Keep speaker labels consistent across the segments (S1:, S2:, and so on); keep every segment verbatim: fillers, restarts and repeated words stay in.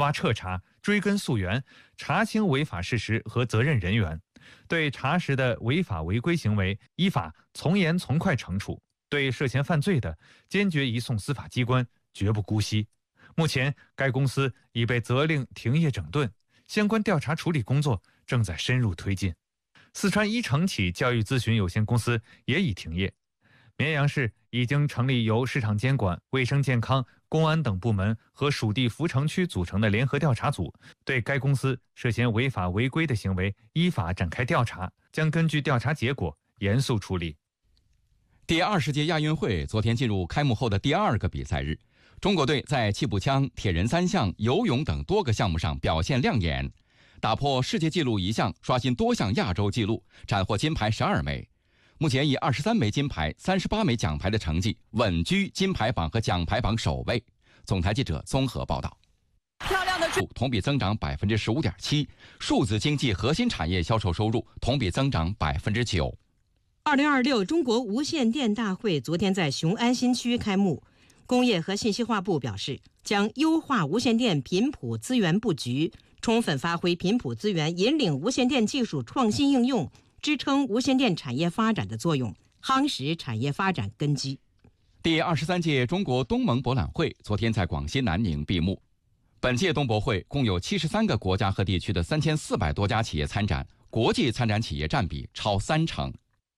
S1: 挖彻查，追根溯源，查清违法事实和责任人员，对查实的违法违规行为依法从严从快惩处，对涉嫌犯罪的坚决移送司法机关，绝不姑息。目前该公司已被责令停业整顿，相关调查处理工作正在深入推进。四川一城企教育咨询有限公司也已停业。绵阳市已经成立由市场监管、卫生健康、公安等部门和属地扶城区组成的联合调查组，对该公司涉嫌违法违规的行为依法展开调查，将根据调查结果严肃处理。
S2: 第二十届亚运会昨天进入开幕后的第二个比赛日，中国队在气步枪、铁人三项、游泳等多个项目上表现亮眼，打破世界纪录一项，刷新多项亚洲纪录，斩获金牌十二枚。目前以二十三枚金牌、三十八枚奖牌的成绩稳居金牌榜和奖牌榜首位。总台记者综合报道。
S3: 漂亮的
S2: 同比增长百分之十五点七，数字经济核心产业销售收入同比增长百分之九。
S3: 二零二六中国无线电大会昨天在雄安新区开幕。工业和信息化部表示，将优化无线电频谱资源布局，充分发挥频谱资源引领无线电技术创新应用，支撑无线电产业发展的作用，夯实产业发展根基。
S2: 第二十三届中国东盟博览会昨天在广西南宁闭幕。本届东博会共有七十三个国家和地区的三千四百多家企业参展，国际参展企业占比超三成。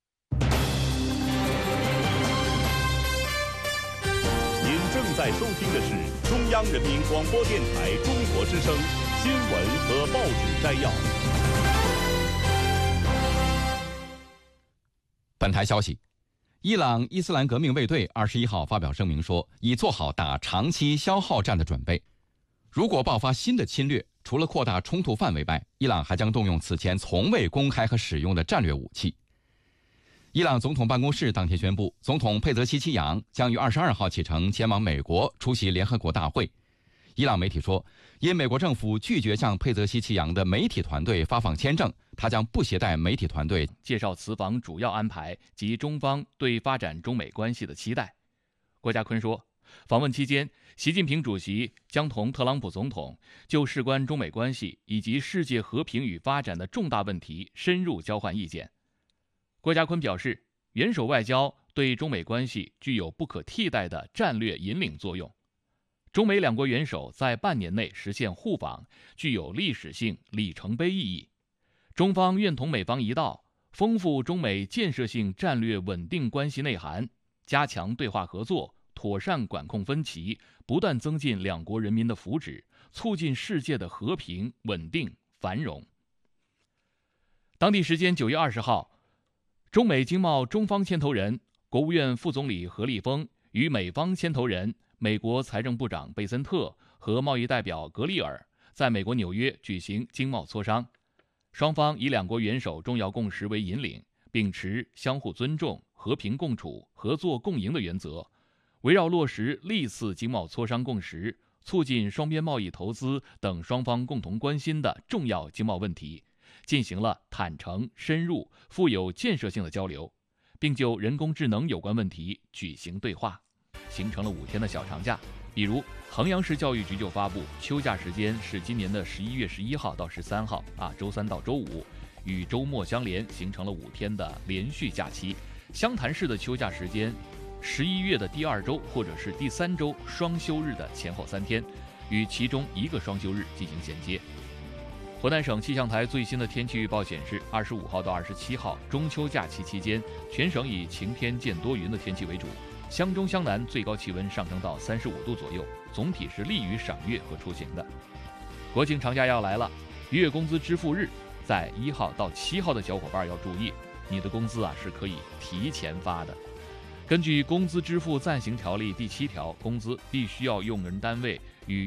S4: 您正在收听的是中央人民广播电台中国之声新闻和报纸摘要。
S2: 本台消息，伊朗伊斯兰革命卫队二十一号发表声明说，已做好打长期消耗战的准备。如果爆发新的侵略，除了扩大冲突范围外，伊朗还将动用此前从未公开和使用的战略武器。伊朗总统办公室当天宣布，总统佩泽西奇扬将于二十二号启程前往美国出席联合国大会。伊朗媒体说，因美国政府拒绝向佩泽西奇扬的媒体团队发放签证，他将不携带媒体团队
S5: 介绍此访主要安排及中方对发展中美关系的期待。郭家坤说，访问期间，习近平主席将同特朗普总统就事关中美关系以及世界和平与发展的重大问题深入交换意见。郭家坤表示，元首外交对中美关系具有不可替代的战略引领作用。中美两国元首在半年内实现互访，具有历史性里程碑意义。中方愿同美方一道，丰富中美建设性战略稳定关系内涵，加强对话合作，妥善管控分歧，不断增进两国人民的福祉，促进世界的和平、稳定、繁荣。当地时间九月二十号，中美经贸中方牵头人、国务院副总理何立峰与美方牵头人、美国财政部长贝森特和贸易代表格里尔在美国纽约举行经贸磋商。双方以两国元首重要共识为引领，秉持相互尊重、和平共处、合作共赢的原则，围绕落实历次经贸磋商共识，促进双边贸易投资等双方共同关心的重要经贸问题，进行了坦诚、深入、富有建设性的交流，并就人工智能有关问题举行对话，形成了五天的小长假。比如衡阳市教育局就发布，休假时间是今年的十一月十一号到十三号啊，周三到周五，与周末相连，形成了五天的连续假期。湘潭市的休假时间，十一月的第二周或者是第三周双休日的前后三天，与其中一个双休日进行衔接。河南省气象台最新的天气预报显示，二十五号到二十七号中秋假期期间，全省以晴天见多云的天气为主，湘中湘南最高气温上升到三十五度左右，总体是利于赏月和出行的。国庆长假要来了，月工资支付日在一号到七号的小伙伴要注意，你的工资啊是可以提前发的。根据《工资支付暂行条例》第七条，工资必须要用人单位与